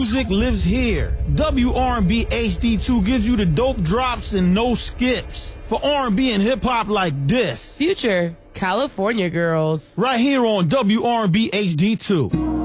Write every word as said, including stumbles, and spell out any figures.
music lives here. W R and B H D two gives you the dope drops and no skips. For R and B and hip-hop like this. Future California Girls. Right here on W R and B H D two.